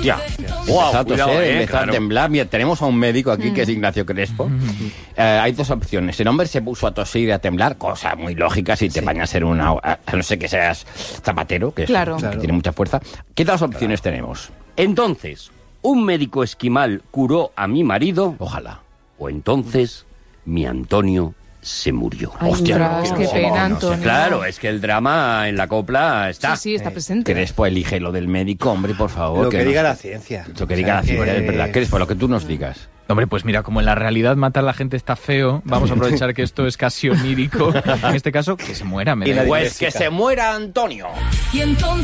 Hostia. Wow, Empezó a cuidado, toser, empezó claro. a temblar. Mira, tenemos a un médico aquí que es Ignacio Crespo. Hay dos opciones. El hombre se puso a toser y a temblar, cosa muy lógica si te bañas en una... A no ser que seas zapatero, que, Claro. que tiene mucha fuerza. ¿Qué dos opciones tenemos? Entonces, un médico esquimal curó a mi marido, Ojalá. o entonces mi Antonio se murió. Ay, Hostia, ostras, no, qué no, pena, no sé. Antonio. Claro, es que el drama en la copla está. Sí, está presente. Crespo, elige lo del médico, hombre, por favor. Lo que nos- diga la ciencia. Lo que diga la ciencia, es verdad. Crespo, lo que tú nos digas. Hombre, pues mira, como en la realidad matar a la gente está feo, vamos a aprovechar que esto es casi onírico. En este caso, que se muera. Me da igual. Pues que se muera Antonio. Y entonces